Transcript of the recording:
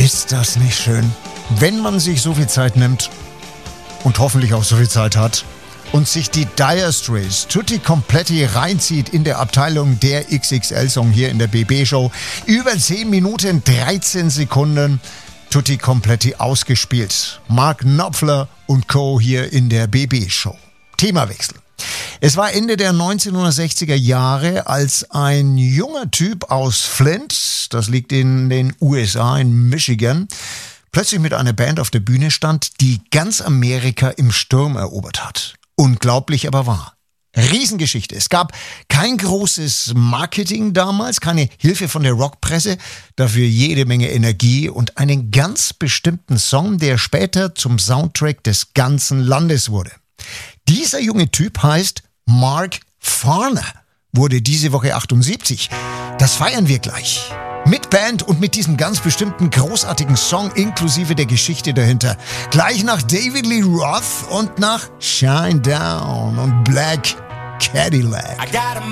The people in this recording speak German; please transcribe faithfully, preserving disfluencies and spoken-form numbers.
Ist das nicht schön, wenn man sich so viel Zeit nimmt und hoffentlich auch so viel Zeit hat und sich die Dire Straits Tutti Completi reinzieht in der Abteilung der X X L-Song hier in der B B-Show. Über zehn Minuten, dreizehn Sekunden Tutti Completi ausgespielt. Mark Knopfler und Co. hier in der B B-Show. Themawechsel. Es war Ende der neunzehnhundertsechziger Jahre, als ein junger Typ aus Flint, das liegt in den U S A, in Michigan, plötzlich mit einer Band auf der Bühne stand, die ganz Amerika im Sturm erobert hat. Unglaublich aber wahr. Riesengeschichte. Es gab kein großes Marketing damals, keine Hilfe von der Rockpresse, dafür jede Menge Energie und einen ganz bestimmten Song, der später zum Soundtrack des ganzen Landes wurde. Dieser junge Typ heißt Mark Farner, wurde diese Woche achtundsiebzig. Das feiern wir gleich. Mit Band und mit diesem ganz bestimmten großartigen Song inklusive der Geschichte dahinter. Gleich nach David Lee Roth und nach Shine Down und Black Cadillac.